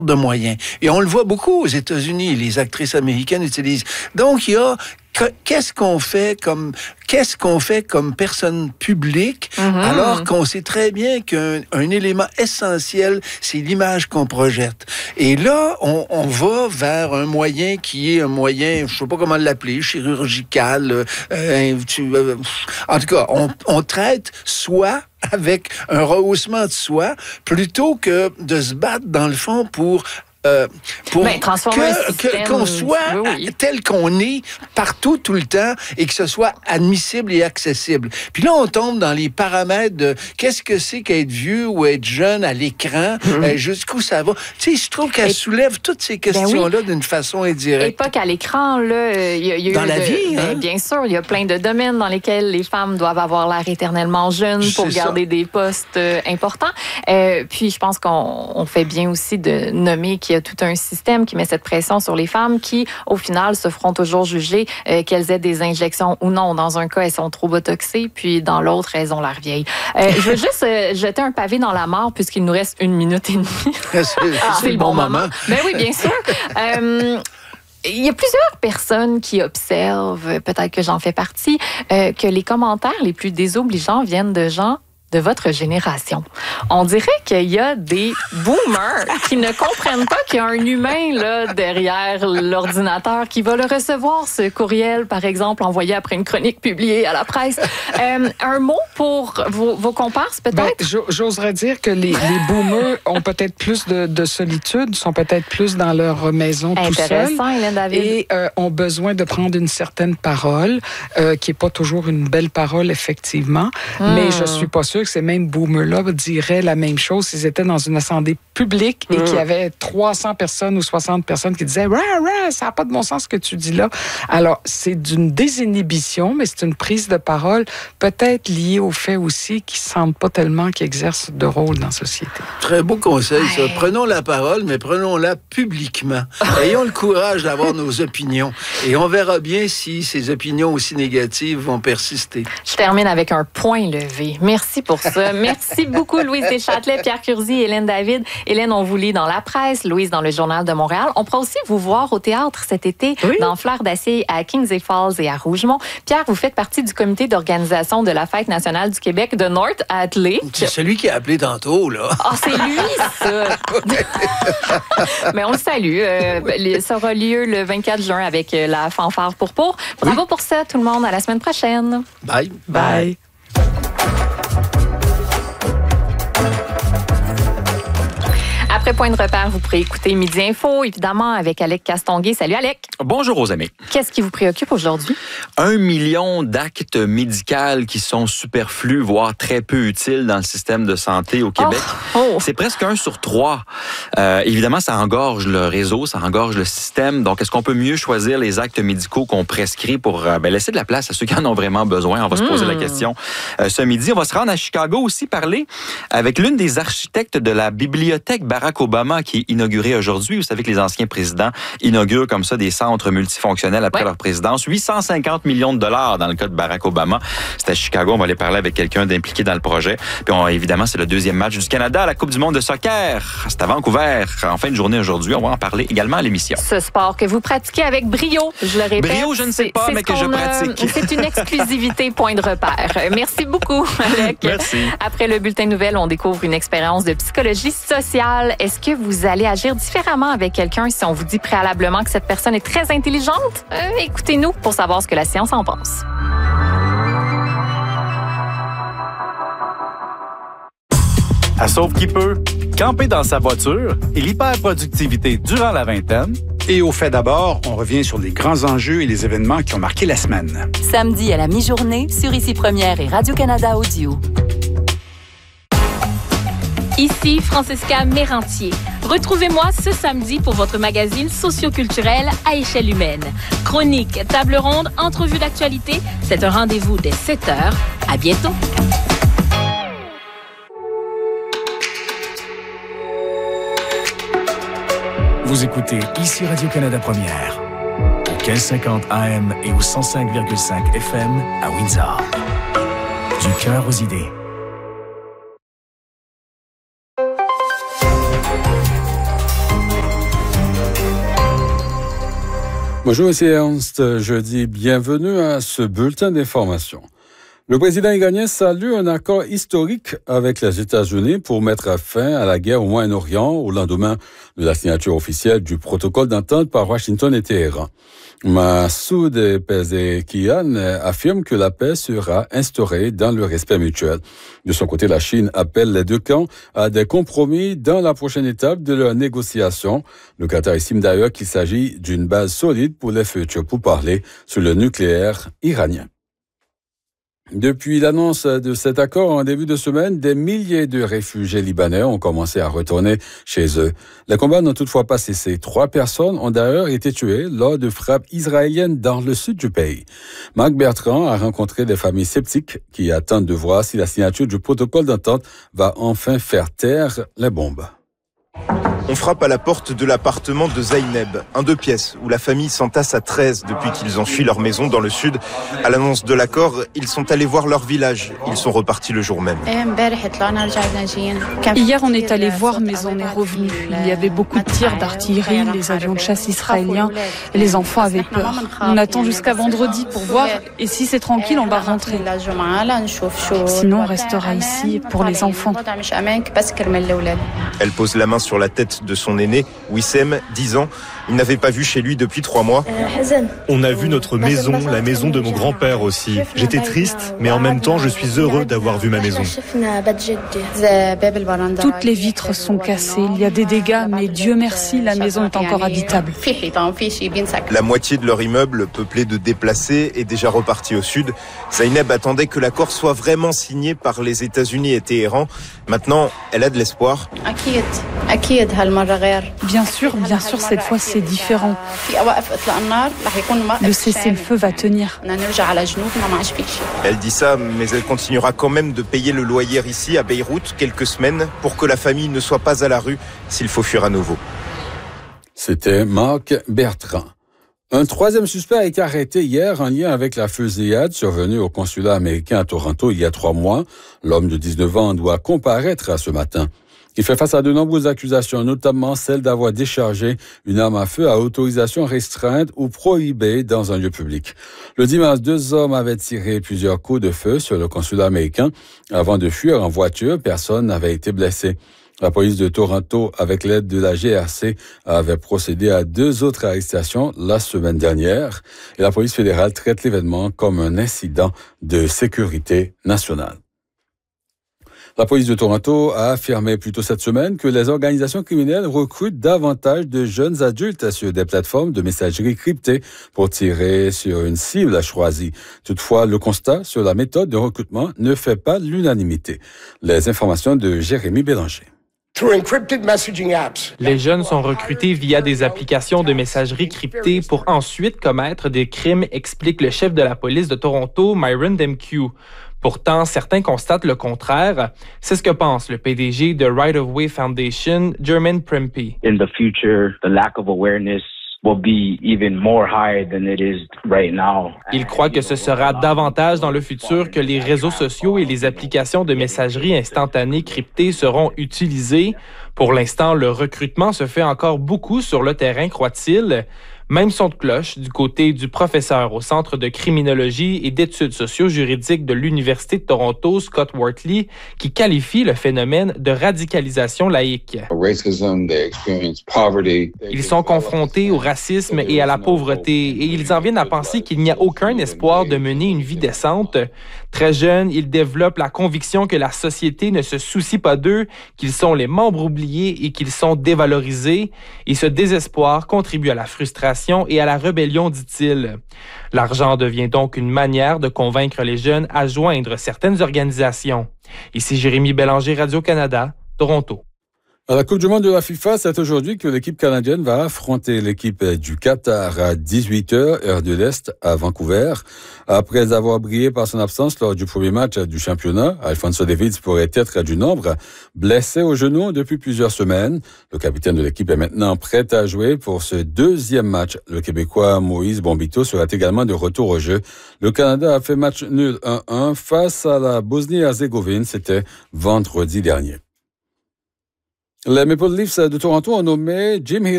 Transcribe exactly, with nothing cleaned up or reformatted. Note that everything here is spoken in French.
de moyens. Et on le voit beaucoup aux États-Unis, les actrices américaines utilisent. Donc, il y a qu'est-ce qu'on fait comme qu'est-ce qu'on fait comme personne publique mm-hmm. alors qu'on sait très bien qu'un un élément essentiel, c'est l'image qu'on projette. Et là, on, on va vers un moyen qui est un moyen, je sais pas comment l'appeler, chirurgical. Euh, tu, euh, en tout cas, on, on traite soi avec un rehaussement de soi plutôt que de se battre dans le fond pour Euh, pour ben, que, que, qu'on soit oui, oui. tel qu'on est partout, tout le temps, et que ce soit admissible et accessible. Puis là, on tombe dans les paramètres de qu'est-ce que c'est qu'être vieux ou être jeune à l'écran, mm-hmm. euh, jusqu'où ça va. Tu sais, je trouve qu'elle et, soulève toutes ces questions-là ben oui. d'une façon indirecte. Et pas qu'à l'écran, là. Y a, y a dans eu la de, vie, ben, hein? Bien sûr, il y a plein de domaines dans lesquels les femmes doivent avoir l'air éternellement jeunes pour c'est garder ça. Des postes euh, importants. Euh, puis, je pense qu'on on fait bien aussi de nommer qu'il y a tout un système qui met cette pression sur les femmes qui, au final, se feront toujours juger euh, qu'elles aient des injections ou non. Dans un cas, elles sont trop botoxées, puis dans l'autre, elles ont l'air vieilles. Euh, je veux juste euh, jeter un pavé dans la mare puisqu'il nous reste une minute et demie. c'est, c'est, ah, c'est le bon, bon moment. moment. Ben oui, bien sûr. Euh, Il y a plusieurs personnes qui observent, peut-être que j'en fais partie, euh, que les commentaires les plus désobligeants viennent de gens de votre génération. On dirait qu'il y a des boomers qui ne comprennent pas qu'il y a un humain là, derrière l'ordinateur qui va le recevoir, ce courriel, par exemple, envoyé après une chronique publiée à la presse. Euh, un mot pour vos, vos comparses, peut-être? Ben, j'oserais dire que les, les boomers ont peut-être plus de, de solitude, sont peut-être plus dans leur maison tout seuls. Intéressant, Hélène David. Et euh, ont besoin de prendre une certaine parole, euh, qui n'est pas toujours une belle parole, effectivement. Hmm. Mais je suis pas sûre que ces mêmes boomers-là diraient la même chose s'ils étaient dans une assemblée publique et mmh. qu'il y avait trois cents personnes ou soixante personnes qui disaient « Rah, rah, ça n'a pas de bon sens ce que tu dis là ». Alors, c'est d'une désinhibition, mais c'est une prise de parole peut-être liée au fait aussi qu'ils ne sentent pas tellement qu'ils exercent de rôle dans la société. Très beau conseil, ça. Prenons la parole, mais prenons-la publiquement. Ayons le courage d'avoir nos opinions et on verra bien si ces opinions aussi négatives vont persister. Je termine avec un point levé. Merci pour ça. Merci beaucoup, Louise Deschâtelet, Pierre Curzi et Hélène David. Hélène, on vous lit dans la presse, Louise dans le Journal de Montréal. On pourra aussi vous voir au théâtre cet été, oui. dans Fleurs d'acier à Kings Falls et à Rougemont. Pierre, vous faites partie du comité d'organisation de la Fête nationale du Québec de North Atlee. C'est celui qui a appelé tantôt, là. Ah, oh, c'est lui, ça! Mais on le salue. Euh, ça aura lieu le vingt-quatre juin avec la fanfare Pourpour. Bravo oui. pour ça, tout le monde. À la semaine prochaine. Bye. Bye. Bye. Après Point de repère, vous pourrez écouter Midi Info, évidemment, avec Alec Castonguay. Salut, Alec. Bonjour, aux amis. Qu'est-ce qui vous préoccupe aujourd'hui? Un million d'actes médicaux qui sont superflus, voire très peu utiles dans le système de santé au Québec. Oh. Oh. C'est presque un sur trois. Euh, évidemment, ça engorge le réseau, ça engorge le système. Donc, est-ce qu'on peut mieux choisir les actes médicaux qu'on prescrit pour euh, ben, laisser de la place à ceux qui en ont vraiment besoin? On va mmh. se poser la question euh, ce midi. On va se rendre à Chicago aussi, parler avec l'une des architectes de la bibliothèque Barack Obama qui est inaugurée aujourd'hui. Vous savez que les anciens présidents inaugurent comme ça des centres multifonctionnels après ouais. leur présidence. huit cent cinquante millions de dollars dans le cas de Barack Obama. C'est à Chicago. On va aller parler avec quelqu'un d'impliqué dans le projet. Puis on, évidemment, c'est le deuxième match du Canada à la Coupe du monde de soccer. C'est à Vancouver. En fin de journée aujourd'hui, on va en parler également à l'émission. Ce sport que vous pratiquez avec brio, je le répète. Brio, je ne sais pas, mais que je pratique. A, c'est une exclusivité Point de repère. Merci beaucoup, Alec. Merci. Après le bulletin de nouvelles, on découvre une expérience de psychologie sociale. Est-ce que vous allez agir différemment avec quelqu'un si on vous dit préalablement que cette personne est très intelligente? Euh, écoutez-nous pour savoir ce que la science en pense. À Sauve qui peut, camper dans sa voiture et l'hyperproductivité durant la vingtaine. Et au fait d'abord, on revient sur les grands enjeux et les événements qui ont marqué la semaine. Samedi à la mi-journée sur Ici Première et Radio-Canada Audio. Ici Francesca Mérantier. Retrouvez-moi ce samedi pour votre magazine socioculturel à échelle humaine. Chronique, table ronde, entrevue d'actualité. C'est un rendez-vous dès sept heures. À bientôt. Vous écoutez Ici Radio-Canada Première, au quinze cinquante A M et au cent cinq virgule cinq F M à Windsor. Du cœur aux idées. Bonjour, ici Ernst. Je dis bienvenue à ce bulletin d'information. Le président iranien salue un accord historique avec les États-Unis pour mettre fin à la guerre au Moyen-Orient au lendemain de la signature officielle du protocole d'entente par Washington et Téhéran. Massoud Pezeshkian affirme que la paix sera instaurée dans le respect mutuel. De son côté, la Chine appelle les deux camps à des compromis dans la prochaine étape de leurs négociations. Le Qatar estime d'ailleurs qu'il s'agit d'une base solide pour les futurs pourparlers sur le nucléaire iranien. Depuis l'annonce de cet accord en début de semaine, des milliers de réfugiés libanais ont commencé à retourner chez eux. Les combats n'ont toutefois pas cessé. Trois personnes ont d'ailleurs été tuées lors de frappes israéliennes dans le sud du pays. Marc Bertrand a rencontré des familles sceptiques qui attendent de voir si la signature du protocole d'entente va enfin faire taire les bombes. On frappe à la porte de l'appartement de Zaineb, un deux pièces où la famille s'entasse à treize depuis qu'ils ont fui leur maison dans le sud. À l'annonce de l'accord, ils sont allés voir leur village. Ils sont repartis le jour même. Hier, on est allé voir, mais on est revenu. Il y avait beaucoup de tirs d'artillerie, les avions de chasse israéliens, et les enfants avaient peur. On attend jusqu'à vendredi pour voir, et si c'est tranquille, on va rentrer. Sinon, on restera ici pour les enfants. Elle pose la main sur la tête de son aîné, Wissem, dix ans. Il n'avait pas vu chez lui depuis trois mois. On a vu notre maison, la maison de mon grand-père aussi. J'étais triste, mais en même temps, je suis heureux d'avoir vu ma maison. Toutes les vitres sont cassées. Il y a des dégâts, mais Dieu merci, la maison est encore habitable. La moitié de leur immeuble, peuplé de déplacés, est déjà reparti au sud. Zaineb attendait que l'accord soit vraiment signé par les États-Unis et Téhéran. Maintenant, elle a de l'espoir. Bien sûr, bien sûr, cette fois c'est différent. Le cessez-le-feu va tenir. Elle dit ça, mais elle continuera quand même de payer le loyer ici à Beyrouth quelques semaines pour que la famille ne soit pas à la rue s'il faut fuir à nouveau. C'était Marc Bertrand. Un troisième suspect a été arrêté hier en lien avec la fusillade survenue au consulat américain à Toronto il y a trois mois. L'homme de dix-neuf ans doit comparaître à ce matin. Il fait face à de nombreuses accusations, notamment celle d'avoir déchargé une arme à feu à autorisation restreinte ou prohibée dans un lieu public. Le dimanche, deux hommes avaient tiré plusieurs coups de feu sur le consulat américain. Avant de fuir en voiture, personne n'avait été blessé. La police de Toronto, avec l'aide de la G R C, avait procédé à deux autres arrestations la semaine dernière. Et la police fédérale traite l'événement comme un incident de sécurité nationale. La police de Toronto a affirmé plus tôt cette semaine que les organisations criminelles recrutent davantage de jeunes adultes sur des plateformes de messagerie cryptées pour tirer sur une cible choisie. Toutefois, le constat sur la méthode de recrutement ne fait pas l'unanimité. Les informations de Jérémy Bélanger. Les jeunes sont recrutés via des applications de messagerie cryptées pour ensuite commettre des crimes, explique le chef de la police de Toronto, Myron Demkew. Pourtant, certains constatent le contraire. C'est ce que pense le P D G de Right of Way Foundation, Jermaine Prempeh. In the future, the lack of awareness will be even more high than it is right now. Il croit que ce sera davantage dans le futur que les réseaux sociaux et les applications de messagerie instantanée cryptées seront utilisées. Pour l'instant, le recrutement se fait encore beaucoup sur le terrain, croit-il. Même son de cloche du côté du professeur au Centre de criminologie et d'études socio-juridiques de l'Université de Toronto, Scott Wortley, qui qualifie le phénomène de radicalisation laïque. Ils sont confrontés au racisme et à la pauvreté et ils en viennent à penser qu'il n'y a aucun espoir de mener une vie décente. Très jeunes, ils développent la conviction que la société ne se soucie pas d'eux, qu'ils sont les membres oubliés et qu'ils sont dévalorisés. Et ce désespoir contribue à la frustration et à la rébellion, dit-il. L'argent devient donc une manière de convaincre les jeunes à joindre certaines organisations. Ici Jérémy Bélanger, Radio-Canada, Toronto. À la Coupe du monde de la FIFA, c'est aujourd'hui que l'équipe canadienne va affronter l'équipe du Qatar à dix-huit heures, heure de l'Est, à Vancouver. Après avoir brillé par son absence lors du premier match du championnat, Alphonso Davies pourrait être du nombre, blessé au genou depuis plusieurs semaines. Le capitaine de l'équipe est maintenant prêt à jouer pour ce deuxième match. Le Québécois Moïse Bombito sera également de retour au jeu. Le Canada a fait match nul un un face à la Bosnie-Herzégovine. C'était vendredi dernier. Les Maple Leafs de Toronto ont nommé Jim Hill